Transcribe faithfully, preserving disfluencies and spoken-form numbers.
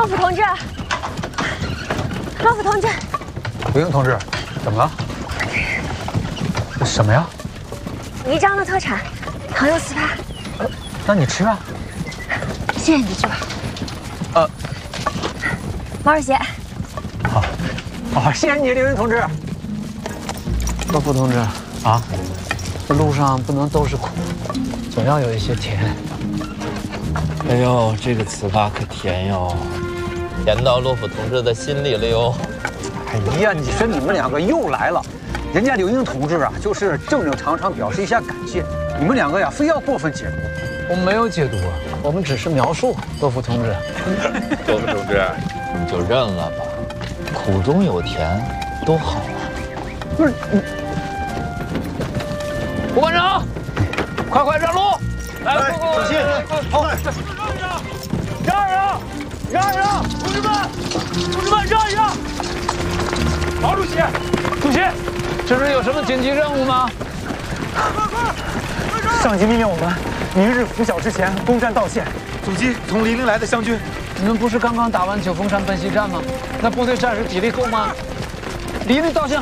罗甫同志，罗甫同志， 吴英同志，怎么了？什么呀？ 宜章的特产糖油糍粑。 呃，那你吃啊。 谢谢你的句话。 呃， 毛主席。 好，好，谢谢你，刘英同志。 罗甫同志啊， 路上不能都是苦，总要有一些甜。 哎呦，这个糍粑可甜哟，甜到罗甫同志的心里了哟。 哎呀，你说你们两个又来了，人家刘英同志啊，就是正正常常表示一下感谢，你们两个呀，非要过分解读。 我们没有解读啊，我们只是描述。罗甫同志， 罗甫同志，你就认了吧，苦中有甜，多好啊！ 不是你， 胡班长，快快让路！来， 小心，好， 让一让，让一让，同志们，同志们让一让！毛主席，主席， 这是有什么紧急任务吗？ 上级命令我们明日拂晓之前攻占道县。 总机从零陵来的湘军， 你们不是刚刚打完九峰山奔袭战吗？那部队战士体力够吗？离那道县